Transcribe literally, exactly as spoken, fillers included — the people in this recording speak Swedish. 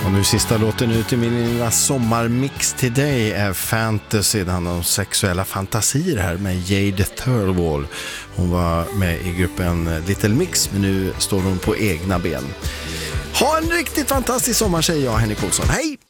Och nu sista låten ut i min lilla sommarmix till dig är Fantasy. Det handlar om sexuella fantasier här med Jade Thirlwall. Hon var med i gruppen Little Mix, men nu står hon på egna ben. Ha en riktigt fantastisk sommar, säger jag, Henrik Olsson. Hej!